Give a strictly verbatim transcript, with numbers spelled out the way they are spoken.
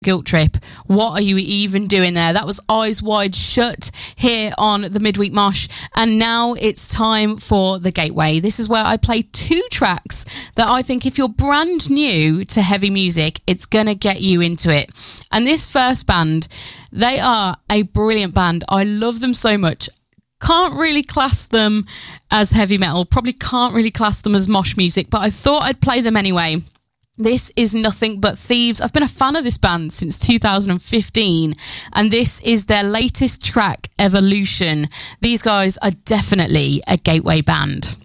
Guilt Trip. What are you even doing there? That was Eyes Wide Shut here on the Midweek Mosh. And now it's time for The Gateway. This is where I play two tracks that I think if you're brand new to heavy music, it's going to get you into it. And this first band, they are a brilliant band. I love them so much. Can't really class them as heavy metal. Probably can't really class them as mosh music, but I thought I'd play them anyway. This is Nothing But Thieves. I've been a fan of this band since two thousand fifteen, and this is their latest track, Evolution. These guys are definitely a gateway band.